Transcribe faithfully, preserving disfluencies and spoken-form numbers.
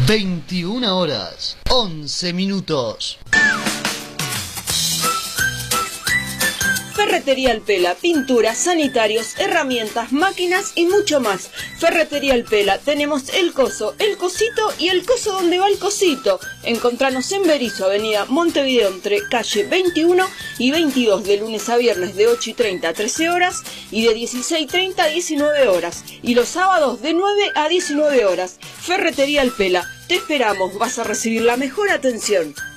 veintiuna horas, once minutos. Ferretería Alpela, pinturas, sanitarios, herramientas, máquinas y mucho más. Ferretería Alpela, tenemos el coso, el cosito y el coso donde va el cosito. Encontranos en Berisso, avenida Montevideo, entre calle veintiuno y veintidós, de lunes a viernes de ocho y treinta a trece horas y de dieciséis y treinta a diecinueve horas. Y los sábados de nueve a diecinueve horas. Ferretería Alpela, te esperamos, vas a recibir la mejor atención.